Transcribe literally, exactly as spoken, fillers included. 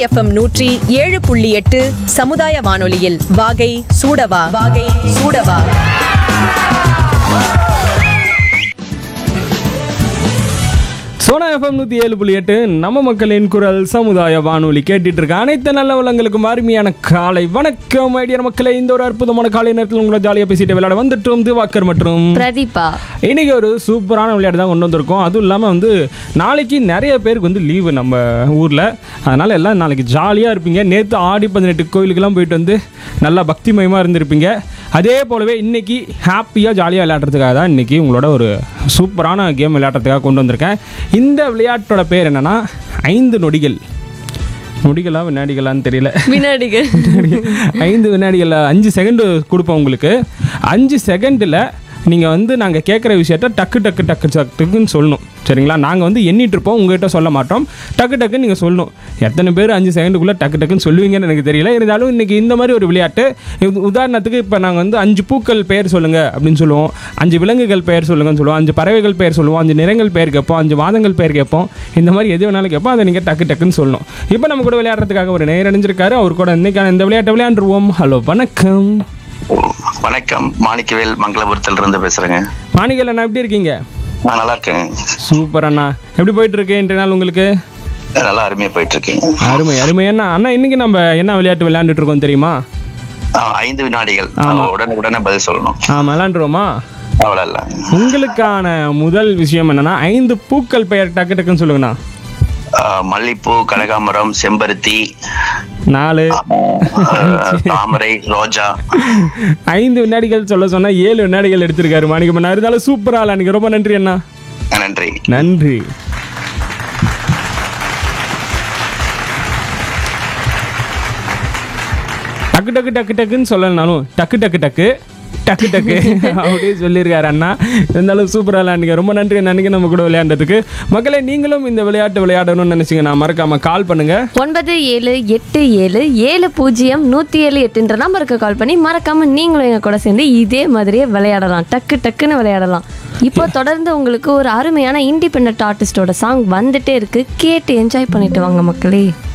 FM நூற்றி ஏழு புள்ளி எட்டு சமுதாய வானொலியில் வாகை சூடவா வாகை சூடவா. சோனா எஃப்எம் நூற்றி ஏழு புள்ளி எட்டு நம்ம மக்களின் குரல் சமுதாய வானொலி கேட்டுட்டு இருக்க அனைத்து நல்ல வளங்களுக்கும் அருமையான காலை வணக்கம் ஐடியர் மக்களை. இந்த ஒரு அற்புதமான காலை நேரத்தில் உங்களை ஜாலியாக பேசிட்டு விளையாட வந்துட்டோம் திவாக்கர் மற்றும் பிரதீபா. இன்னைக்கு ஒரு சூப்பரான விளையாட்டு தான் கொண்டு வந்திருக்கோம். அதுவும் இல்லாமல் வந்து நாளைக்கு நிறைய பேருக்கு வந்து லீவு நம்ம ஊரில், அதனால் எல்லாம் நாளைக்கு ஜாலியாக இருப்பீங்க. நேற்று ஆடி பதினெட்டு கோயிலுக்கெல்லாம் போயிட்டு வந்து நல்லா பக்திமயமாக இருந்திருப்பீங்க. அதே போலவே இன்றைக்கி ஹாப்பியாக ஜாலியாக விளையாடுறதுக்காக தான் இன்றைக்கி உங்களோட ஒரு சூப்பரான கேம் விளையாடுறதுக்காக கொண்டு வந்திருக்கேன். இந்த விளையாட்டோட பேர் என்னன்னா ஐந்து நொடிகள். நொடிகளா வினாடிகளான்னு தெரியல, வினாடிகள். ஐந்து வினாடிகள், அஞ்சு செகண்டு கொடுப்போம் உங்களுக்கு. அஞ்சு செகண்டில் நீங்கள் வந்து நாங்கள் கேட்குற விஷயத்த டக்கு டக்கு டக்கு டக்குன்னு சொல்லணும், சரிங்களா? நாங்கள் வந்து எண்ணிட்டு இருப்போம், உங்கள்கிட்ட சொல்ல மாட்டோம். டக்கு டக்குன்னு நீங்கள் சொல்லணும். எத்தனை பேர் அஞ்சு செகண்டுக்குள்ளே டக்கு டக்குன்னு சொல்லுவீங்கன்னு எனக்கு தெரியல. இருந்தாலும் இன்றைக்கி இந்த மாதிரி ஒரு விளையாட்டு. உதாரணத்துக்கு இப்போ நாங்கள் வந்து அஞ்சு பூக்கள் பெயர் சொல்லுங்கள் அப்படின்னு சொல்லுவோம், அஞ்சு விலங்குகள் பெயர் சொல்லுங்கன்னு சொல்லுவோம், அஞ்சு பறவைகள் பெயர் சொல்லுவோம், அஞ்சு நிறங்கள் பெயர் கேட்போம், அஞ்சு மாதங்கள் பெயர் கேட்போம். இந்த மாதிரி எது வேணாலும் கேட்போம், அதை நீங்கள் டக்கு டக்குன்னு சொல்லணும். இப்போ நம்ம கூட விளையாடுறதுக்காக ஒரு நேரம் அணிஞ்சிருக்காரு. அவர் கூட இன்றைக்கான இந்த விளையாட்டை விளையாண்டுருவோம். ஹலோ, வணக்கம். வணக்கம், மாணிக்கவேல் மங்களபுரத்துல இருந்து பேசுறேங்க. மாணிக்கவேல் அண்ணா, எப்படி இருக்கீங்க? நான் நல்லா இருக்கேன். சூப்பர் அண்ணா. எப்படி போயிட்டு இருக்கு இன்றைய நாள் உங்களுக்கு? நல்லா அருமையா போயிட்டு இருக்கேன். அருமை அருமை அண்ணா. அண்ணா இன்னைக்கு நம்ம என்ன விளையாட்டு விளையாண்டுட்டு இருக்கோம் தெரியுமா? ஐந்து வினாடிகள் உடனே உடனே பதில் சொல்லணும். ஆ, விளையாண்டுருவோமா? அவ்வளோ இல்ல. உங்களுக்கான முதல் விஷயம் என்னன்னா, ஐந்து பூக்கள் பெயர் டக்கு டக்குன்னு சொல்லுங்கண்ணா. மல்லிப்பூ, கனகாமரம், செம்பருத்தி, நாலு, தாமரை, ரோஜா. ஐந்து வினாடிகள் சொல்ல சொன்னா ஏழு வினாடிகள் எடுத்திருக்காரு மாணிக்கம். இருந்தாலும் சூப்பரா அன்னைக்கு. ரொம்ப நன்றி அண்ணா. நன்றி நன்றி. டக்கு டக்கு டக்கு டக்குன்னு சொல்லனாலும் டக்கு டக்கு டக்கு டக்கு டக்கு அப்படியே சொல்லியிருக்காரு அண்ணா. இருந்தாலும் சூப்பராக விளையாண்டுங்க. ரொம்ப நன்றி அன்னைக்கு நம்ம கூட விளையாண்டதுக்கு. மக்களே, நீங்களும் இந்த விளையாட்டு விளையாடணும்னு நினைச்சீங்கன்னா மறக்காம கால் பண்ணுங்க. ஒன்பது ஏழு எட்டு ஏழு ஏழு பூஜ்ஜியம் நூற்றி ஏழு எட்டுன்ற நம்பருக்கு கால் பண்ணி மறக்காம நீங்களும் எங்க கூட சேர்ந்து இதே மாதிரியே விளையாடலாம், டக்கு டக்குன்னு விளையாடலாம். இப்போ தொடர்ந்து உங்களுக்கு ஒரு அருமையான இண்டிபெண்டன்ட் ஆர்டிஸ்டோட சாங் வந்துட்டே இருக்கு, கேட்டு என்ஜாய் பண்ணிட்டு வாங்க மக்களே.